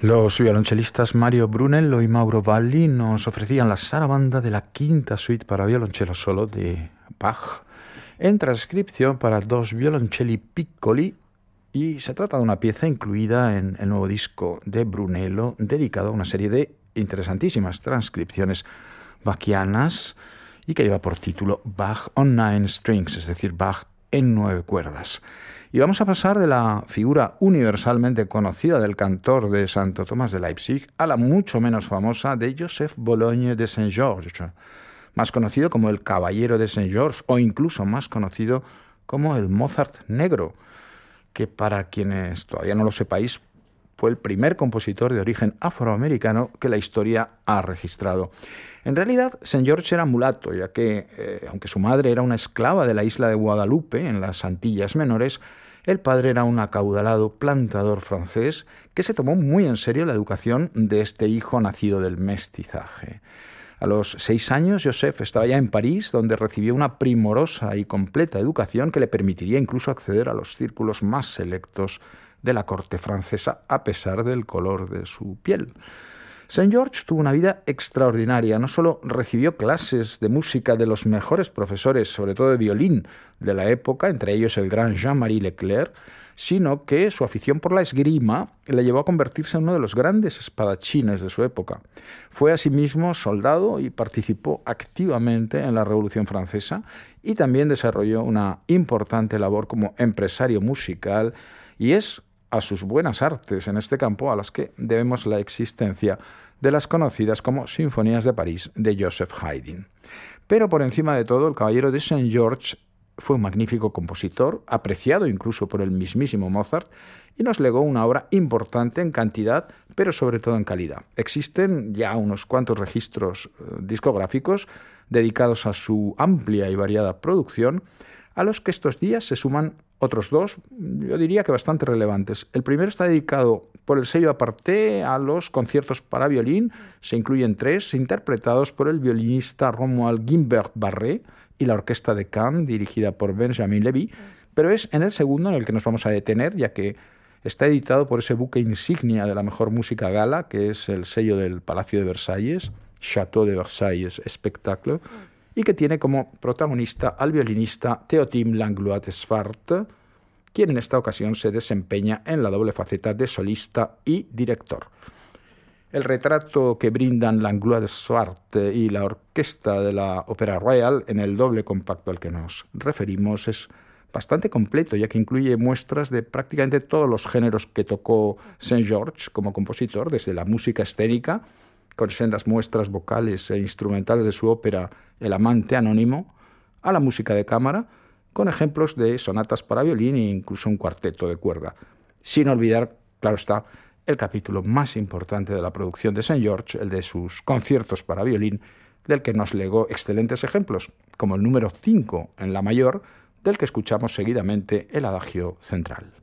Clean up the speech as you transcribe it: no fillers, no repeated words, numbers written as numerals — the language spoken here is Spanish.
Los violonchelistas Mario Brunello y Mauro Valli nos ofrecían la sarabanda de la quinta suite para violonchelo solo de Bach, en transcripción para dos violoncelli piccoli, y se trata de una pieza incluida en el nuevo disco de Brunello, dedicado a una serie de interesantísimas transcripciones bachianas y que lleva por título Bach on 9 strings, es decir, Bach en 9 cuerdas. Y vamos a pasar de la figura universalmente conocida del cantor de Santo Tomás de Leipzig a la mucho menos famosa de Joseph Bologne de Saint-Georges, más conocido como el Caballero de Saint-Georges o incluso más conocido como el Mozart negro, que para quienes todavía no lo sepáis, fue el primer compositor de origen afroamericano que la historia ha registrado. En realidad, Saint-Georges era mulato, ya que, aunque su madre era una esclava de la isla de Guadalupe, en las Antillas Menores, el padre era un acaudalado plantador francés que se tomó muy en serio la educación de este hijo nacido del mestizaje. A los 6 años, Joseph estaba ya en París, donde recibió una primorosa y completa educación que le permitiría incluso acceder a los círculos más selectos de la corte francesa, a pesar del color de su piel. Saint-Georges tuvo una vida extraordinaria. No solo recibió clases de música de los mejores profesores, sobre todo de violín, de la época, entre ellos el gran Jean-Marie Leclerc, sino que su afición por la esgrima le llevó a convertirse en uno de los grandes espadachines de su época. Fue asimismo soldado y participó activamente en la Revolución Francesa y también desarrolló una importante labor como empresario musical, y es a sus buenas artes en este campo a las que debemos la existencia de las conocidas como Sinfonías de París de Joseph Haydn. Pero por encima de todo, el Caballero de Saint-Georges fue un magnífico compositor, apreciado incluso por el mismísimo Mozart, y nos legó una obra importante en cantidad, pero sobre todo en calidad. Existen ya unos cuantos registros discográficos dedicados a su amplia y variada producción, a los que estos días se suman otros dos, yo diría que bastante relevantes. El primero está dedicado por el sello Aparté a los conciertos para violín. Se incluyen 3, interpretados por el violinista Romuald Guimbert-Barré y la Orquesta de Cannes, dirigida por Benjamin Levy, pero es en el segundo en el que nos vamos a detener, ya que está editado por ese buque insignia de la mejor música gala, que es el sello del Palacio de Versalles, Château de Versailles Spectacle, y que tiene como protagonista al violinista Théotime Langlois-Desfardes, quien en esta ocasión se desempeña en la doble faceta de solista y director. El retrato que brindan Langlois-Desfardes y la orquesta de la Ópera Royal en el doble compacto al que nos referimos es bastante completo, ya que incluye muestras de prácticamente todos los géneros que tocó Saint-Georges como compositor, desde la música escénica, con sendas muestras vocales e instrumentales de su ópera El amante anónimo, a la música de cámara, con ejemplos de sonatas para violín e incluso un cuarteto de cuerda. Sin olvidar, claro está, el capítulo más importante de la producción de Saint-Georges, el de sus conciertos para violín, del que nos legó excelentes ejemplos, como el número 5 en la mayor, del que escuchamos seguidamente el adagio central.